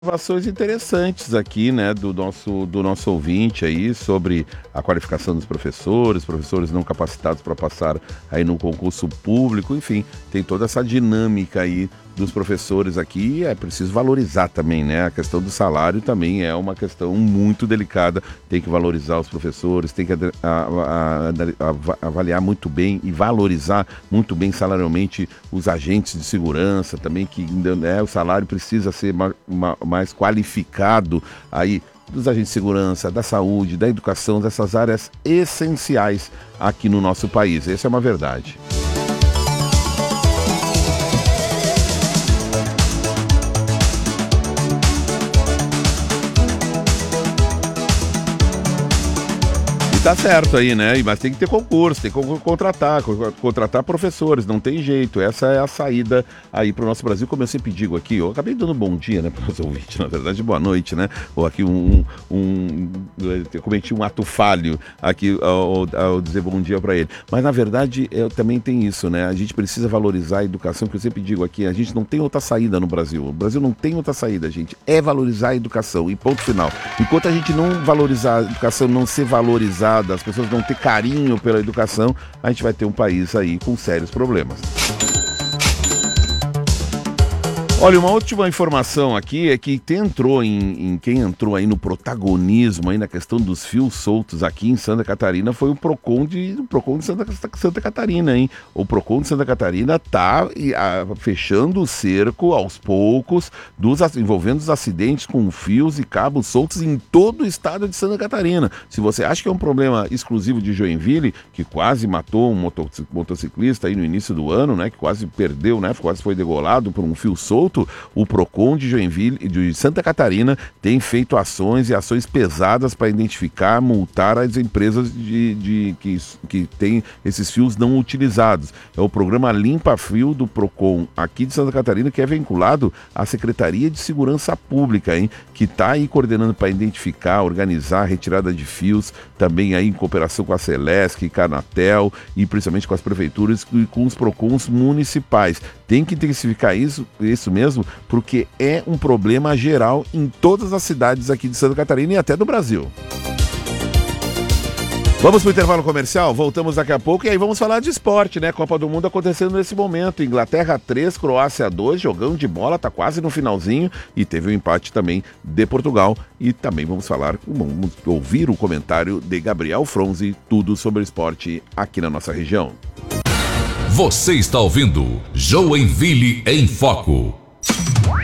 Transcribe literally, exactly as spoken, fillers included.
Observações interessantes aqui, né, do nosso, do nosso ouvinte aí sobre a qualificação dos professores, professores não capacitados para passar aí no concurso público, enfim, tem toda essa dinâmica aí dos professores aqui e é preciso valorizar também, né, a questão do salário também é uma questão muito delicada, tem que valorizar os professores, tem que a, a, a, avaliar muito bem e valorizar muito bem salarialmente os agentes de segurança também, que né, o salário precisa ser uma, uma, mais qualificado aí dos agentes de segurança, da saúde, da educação, dessas áreas essenciais aqui no nosso país. Essa é uma verdade. Tá certo aí, né? Mas tem que ter concurso, tem que contratar, contratar professores, não tem jeito. Essa é a saída aí pro nosso Brasil, como eu sempre digo aqui. Eu acabei dando bom dia, né, para os ouvintes, na verdade, boa noite, né? Ou aqui um, um eu cometi um ato falho aqui ao, ao dizer bom dia para ele. Mas, na verdade, eu também tem isso, né? A gente precisa valorizar a educação, que eu sempre digo aqui, a gente não tem outra saída no Brasil. O Brasil não tem outra saída, gente. É valorizar a educação e ponto final. Enquanto a gente não valorizar a educação, não ser valorizada, as pessoas não ter carinho pela educação, a gente vai ter um país aí com sérios problemas. Olha, uma última informação aqui é que quem entrou, em, em, quem entrou aí no protagonismo aí na questão dos fios soltos aqui em Santa Catarina foi o Procon de, o Procon de Santa, Santa Catarina, hein? O Procon de Santa Catarina tá a, fechando o cerco aos poucos, dos, envolvendo os acidentes com fios e cabos soltos em todo o estado de Santa Catarina. Se você acha que é um problema exclusivo de Joinville, que quase matou um motociclista aí no início do ano, né? Que quase perdeu, né? Quase foi degolado por um fio solto. O Procon de Joinville e de Santa Catarina tem feito ações e ações pesadas para identificar, multar as empresas de, de, que, que têm esses fios não utilizados. É o programa Limpa Fio do Procon aqui de Santa Catarina, que é vinculado à Secretaria de Segurança Pública, hein, que está aí coordenando para identificar, organizar a retirada de fios, também aí em cooperação com a Celesc, Canatel e principalmente com as prefeituras e com os Procons municipais. Tem que intensificar isso, isso mesmo, porque é um problema geral em todas as cidades aqui de Santa Catarina e até do Brasil. Vamos para o intervalo comercial, voltamos daqui a pouco e aí vamos falar de esporte, né? Copa do Mundo acontecendo nesse momento. Inglaterra três, Croácia dois, jogão de bola, tá quase no finalzinho e teve um empate também de Portugal. E também vamos falar, vamos ouvir o comentário de Gabriel Fronzi, tudo sobre esporte aqui na nossa região. Você está ouvindo Joinville em Foco.